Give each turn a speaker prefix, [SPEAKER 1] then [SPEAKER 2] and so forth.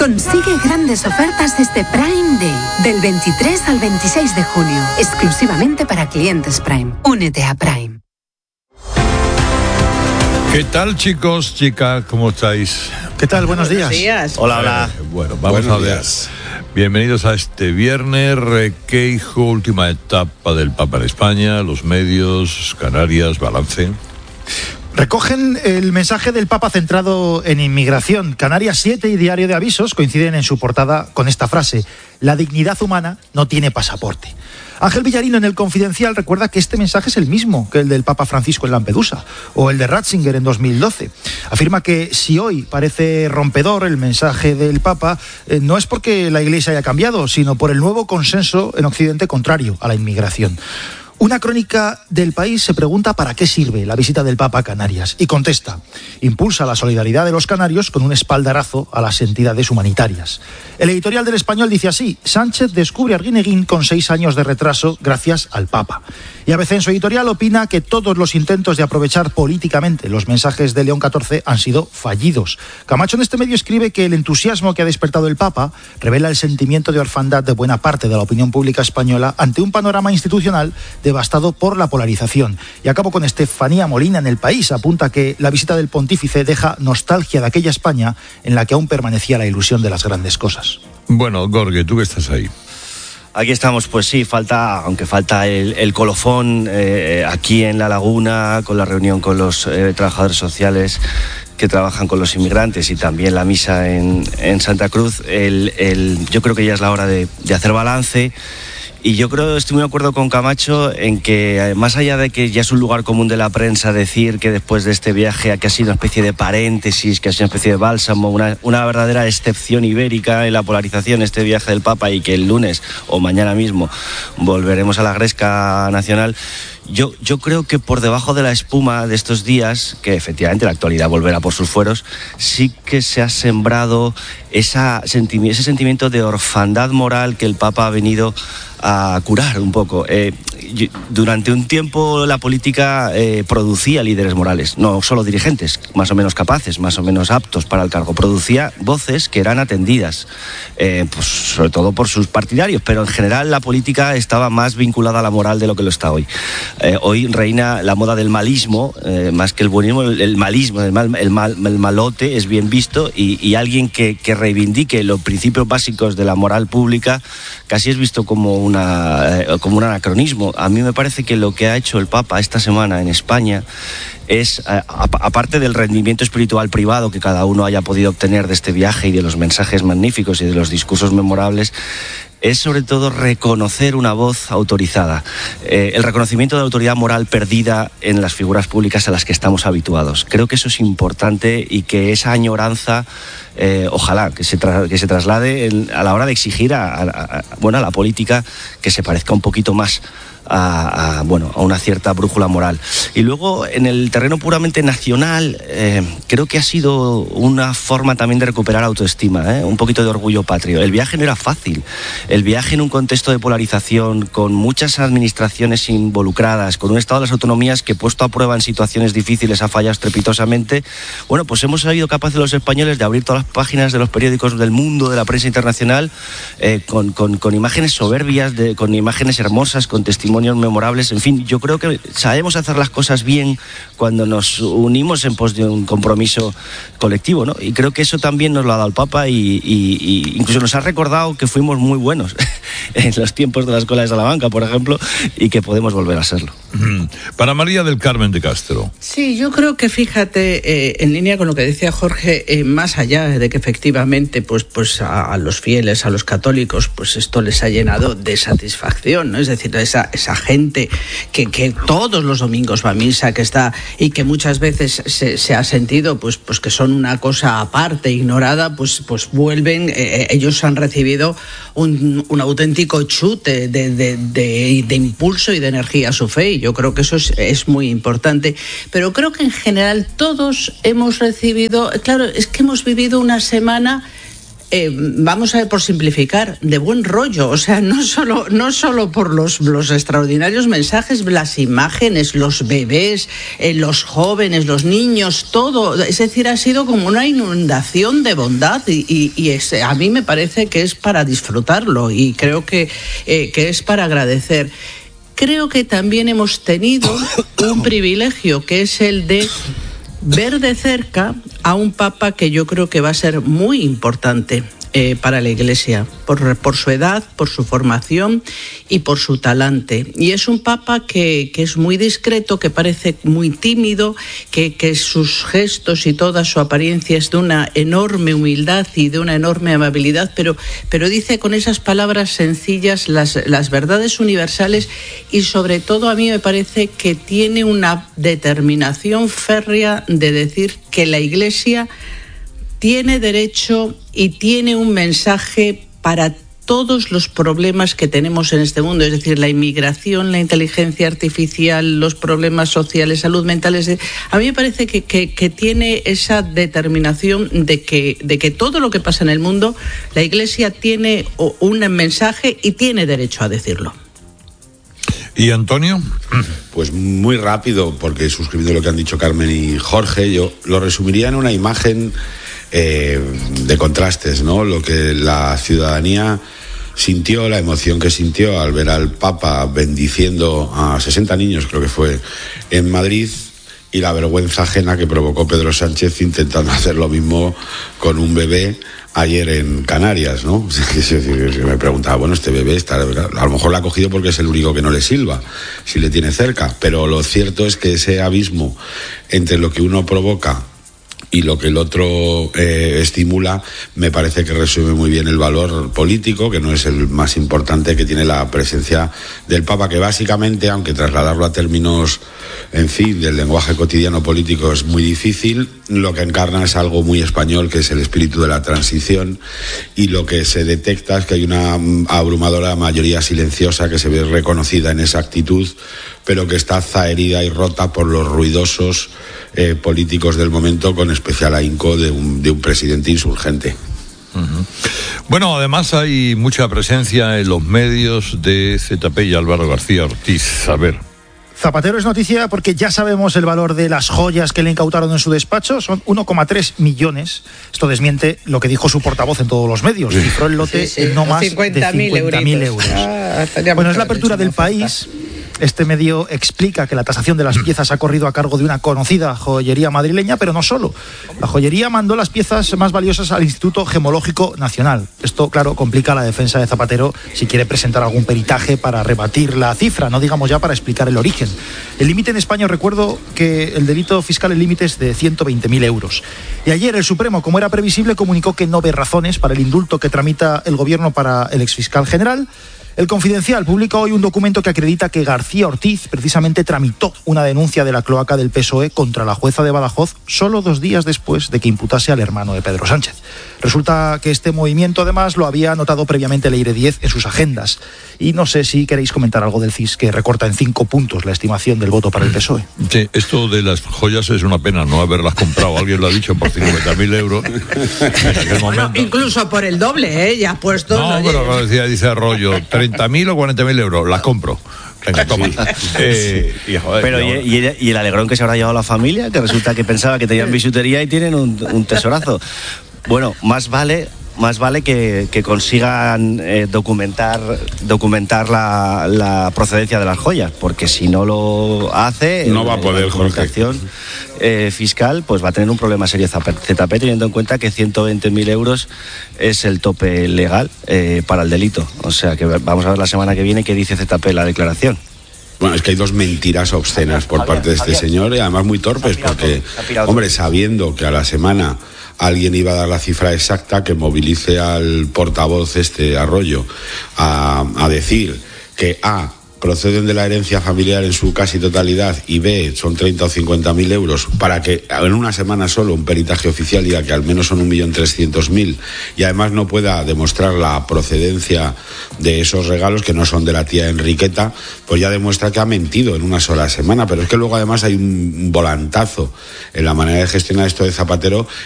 [SPEAKER 1] Consigue grandes ofertas este Prime Day, del 23 al 26 de junio, exclusivamente para clientes Prime. Únete a Prime.
[SPEAKER 2] ¿Qué tal, chicos, chicas? ¿Cómo estáis?
[SPEAKER 3] ¿Qué tal? Buenos días.
[SPEAKER 4] Hola, hola.
[SPEAKER 2] Bueno, vamos a ver. Bienvenidos a este viernes, Requeijo, última etapa del Papa en España, los medios, Canarias, balance.
[SPEAKER 3] Recogen el mensaje del Papa centrado en inmigración. Canarias 7 y Diario de Avisos coinciden en su portada con esta frase: la dignidad humana no tiene pasaporte. Ángel Villarino en El Confidencial recuerda que este mensaje es el mismo que el del Papa Francisco en Lampedusa o el de Ratzinger en 2012. Afirma que si hoy parece rompedor el mensaje del Papa, no es porque la Iglesia haya cambiado, sino por el nuevo consenso en Occidente contrario a la inmigración. Una crónica del País se pregunta para qué sirve la visita del Papa a Canarias y contesta: impulsa la solidaridad de los canarios con un espaldarazo a las entidades humanitarias. El editorial del Español dice así: Sánchez descubre a Arguineguín con 6 años de retraso gracias al Papa. Y ABC en su editorial opina que todos los intentos de aprovechar políticamente los mensajes de León XIV han sido fallidos. Camacho en este medio escribe que el entusiasmo que ha despertado el Papa revela el sentimiento de orfandad de buena parte de la opinión pública española ante un panorama institucional devastado por la polarización. Y acabo con Estefanía Molina en El País. Apunta que la visita del pontífice deja nostalgia de aquella España en la que aún permanecía la ilusión de las grandes cosas.
[SPEAKER 2] Bueno, Gorge, tú que estás ahí.
[SPEAKER 4] Aquí estamos, pues sí, aunque falta el colofón aquí en La Laguna, con la reunión con los trabajadores sociales que trabajan con los inmigrantes y también la misa en Santa Cruz. Yo creo que ya es la hora de hacer balance. Y yo estoy muy de acuerdo con Camacho en que, más allá de que ya es un lugar común de la prensa decir que después de este viaje que ha sido una especie de paréntesis, que ha sido una especie de bálsamo, una verdadera excepción ibérica en la polarización, este viaje del Papa, y que el lunes o mañana mismo volveremos a la gresca nacional, yo creo que por debajo de la espuma de estos días, que efectivamente la actualidad volverá por sus fueros, sí que se ha sembrado ese sentimiento de orfandad moral que el Papa ha venido a curar un poco. Durante un tiempo la política producía líderes morales, no solo dirigentes, más o menos capaces, más o menos aptos para el cargo. Producía voces que eran atendidas, pues sobre todo por sus partidarios, pero en general la política estaba más vinculada a la moral de lo que lo está hoy. Hoy reina la moda del malismo, más que el buenismo, el malismo, el malote es bien visto, y alguien que reivindique los principios básicos de la moral pública casi es visto como un anacronismo. A mí me parece que lo que ha hecho el Papa esta semana en España es, aparte del rendimiento espiritual privado que cada uno haya podido obtener de este viaje y de los mensajes magníficos y de los discursos memorables, es sobre todo reconocer una voz autorizada, el reconocimiento de la autoridad moral perdida en las figuras públicas a las que estamos habituados. Creo que eso es importante y que esa añoranza ojalá que se traslade a la hora de exigir a la política que se parezca un poquito más a una cierta brújula moral. Y luego, en el terreno puramente nacional, creo que ha sido una forma también de recuperar autoestima, un poquito de orgullo patrio. El viaje no era fácil. El viaje en un contexto de polarización, con muchas administraciones involucradas, con un Estado de las autonomías que, puesto a prueba en situaciones difíciles, ha fallado estrepitosamente. Bueno, pues hemos sido capaces los españoles de abrir todas las páginas de los periódicos del mundo, de la prensa internacional, con imágenes soberbias, con imágenes hermosas, con testimonios memorables. En fin, yo creo que sabemos hacer las cosas bien cuando nos unimos en pos de un compromiso colectivo, ¿no? Y creo que eso también nos lo ha dado el Papa y incluso nos ha recordado que fuimos muy buenos en los tiempos de la Escuela de Salamanca, por ejemplo, y que podemos volver a serlo.
[SPEAKER 2] Para María del Carmen de Castro.
[SPEAKER 5] Sí, yo creo que, fíjate, en línea con lo que decía Jorge, más allá de que efectivamente pues a los fieles, a los católicos, pues esto les ha llenado de satisfacción, ¿no? Es decir, esa gente que todos los domingos va a misa, que está y que muchas veces se ha sentido pues que son una cosa aparte, ignorada, pues vuelven. Ellos han recibido un auténtico chute de impulso y de energía a su fe, y yo creo que eso es muy importante. Pero creo que en general todos hemos recibido, claro, es que hemos vivido una semana vamos a ver, por simplificar, de buen rollo, o sea, no solo por los extraordinarios mensajes, las imágenes, los bebés, los jóvenes, los niños, todo, es decir, ha sido como una inundación de bondad y a mí me parece que es para disfrutarlo y creo que es para agradecer. Creo que también hemos tenido un privilegio, que es el de ver de cerca a un papa que yo creo que va a ser muy importante para la Iglesia, por su edad, por su formación y por su talante. Y es un papa que es muy discreto, que parece muy tímido, que sus gestos y toda su apariencia es de una enorme humildad y de una enorme amabilidad, pero dice con esas palabras sencillas las verdades universales y sobre todo a mí me parece que tiene una determinación férrea de decir que la Iglesia tiene derecho y tiene un mensaje para todos los problemas que tenemos en este mundo, es decir, la inmigración, la inteligencia artificial, los problemas sociales, salud mental. A mí me parece que tiene esa determinación de que todo lo que pasa en el mundo, la Iglesia tiene un mensaje y tiene derecho a decirlo.
[SPEAKER 2] ¿Y Antonio?
[SPEAKER 6] Pues muy rápido, porque suscribiendo lo que han dicho Carmen y Jorge, yo lo resumiría en una imagen de contrastes, ¿no? Lo que la ciudadanía sintió, la emoción que sintió al ver al Papa bendiciendo a 60 niños, creo que fue, en Madrid, y la vergüenza ajena que provocó Pedro Sánchez intentando hacer lo mismo con un bebé ayer en Canarias, ¿no? Me preguntaba, bueno, este bebé está, a lo mejor lo ha cogido porque es el único que no le silba, si le tiene cerca, pero lo cierto es que ese abismo entre lo que uno provoca y lo que el otro estimula, me parece que resume muy bien el valor político, que no es el más importante, que tiene la presencia del Papa, que básicamente, aunque trasladarlo a términos, en fin, del lenguaje cotidiano político es muy difícil, lo que encarna es algo muy español, que es el espíritu de la transición, y lo que se detecta es que hay una abrumadora mayoría silenciosa que se ve reconocida en esa actitud, pero que está zaherida y rota por los ruidosos políticos del momento, con especial ahínco de un presidente insurgente.
[SPEAKER 2] Uh-huh. Bueno, además hay mucha presencia en los medios de ZP y Álvaro García Ortiz. A ver.
[SPEAKER 3] Zapatero es noticia porque ya sabemos el valor de las joyas que le incautaron en su despacho, son 1,3 millones. Esto desmiente lo que dijo su portavoz en todos los medios. Cifró el lote en no más de 50.000 euros. Bueno, es la apertura del País. Este medio explica que la tasación de las piezas ha corrido a cargo de una conocida joyería madrileña, pero no solo. La joyería mandó las piezas más valiosas al Instituto Gemológico Nacional. Esto, claro, complica la defensa de Zapatero si quiere presentar algún peritaje para rebatir la cifra, no digamos ya para explicar el origen. El límite en España, recuerdo que el delito fiscal, el límite es de 120.000 euros. Y ayer el Supremo, como era previsible, comunicó que no ve razones para el indulto que tramita el Gobierno para el exfiscal general. El Confidencial publica hoy un documento que acredita que García Ortiz precisamente tramitó una denuncia de la cloaca del PSOE contra la jueza de Badajoz solo 2 días después de que imputase al hermano de Pedro Sánchez. Resulta que este movimiento además lo había anotado previamente Leire Díez en sus agendas. Y no sé si queréis comentar algo del CIS, que recorta en 5 puntos la estimación del voto para el PSOE.
[SPEAKER 2] Sí, esto de las joyas es una pena no haberlas comprado. Alguien lo ha dicho por 50.000 euros. En aquel momento.
[SPEAKER 5] Bueno, incluso por el doble, ya puesto.
[SPEAKER 2] No, pero como dice Arroyo, 30.000 o 40.000 euros, las compro. Venga, toma.
[SPEAKER 4] Pero ¿y el alegrón que se habrá llevado la familia? Que resulta que pensaba que tenían bisutería y tienen un tesorazo. Bueno, más vale que consigan documentar la procedencia de las joyas, porque si no lo hace,
[SPEAKER 6] no va a poder,
[SPEAKER 4] la documentación fiscal, pues va a tener un problema serio ZP, teniendo en cuenta que 120.000 euros es el tope legal para el delito. O sea que vamos a ver la semana que viene qué dice ZP en la declaración.
[SPEAKER 6] Bueno, es que hay 2 mentiras obscenas por parte de este señor, y además muy torpes, porque, hombre, sabiendo que a la semana alguien iba a dar la cifra exacta, que movilice al portavoz Arroyo a decir que A, proceden de la herencia familiar en su casi totalidad, y B, son 30 o 50.000 euros, para que en una semana solo un peritaje oficial diga que al menos son 1.300.000, y además no pueda demostrar la procedencia de esos regalos, que no son de la tía Enriqueta, pues ya demuestra que ha mentido en una sola semana. Pero es que luego además hay un volantazo en la manera de gestionar esto de Zapatero,